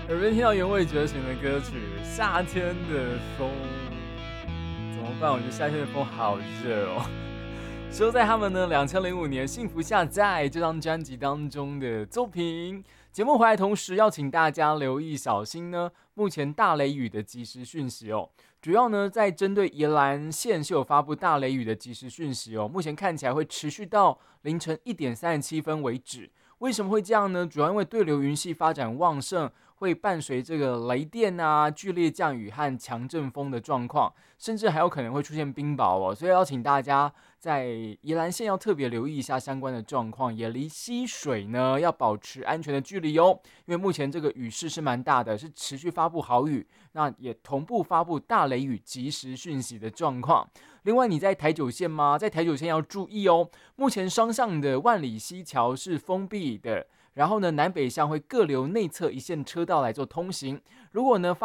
耳边听到原味觉醒的歌曲《夏天的风》，怎么办？我觉得夏天的风好热哦。收在他们呢2005年《幸福下载》这张专辑当中的作品。节目回来同时要请大家留意小心呢，目前大雷雨的即时讯息哦。主要呢在针对宜兰县是有发布大雷雨的即时讯息哦，目前看起来会持续到凌晨1点37分为止。为什么会这样呢？主要因为对流云系发展旺盛，会伴随这个雷电啊、剧烈降雨和强阵风的状况，甚至还有可能会出现冰雹哦。所以邀请大家在宜兰县要特别留意一下相关的状况，也离溪水呢要保持安全的距离哦。因为目前这个雨势是蛮大的，是持续发布豪雨，那也同步发布大雷雨即时讯息的状况。另外，你在台九线吗？在台九线要注意哦。目前双向的万里溪桥是封闭的，然后呢，南北向会各留内侧一线车道来做通行。如果呢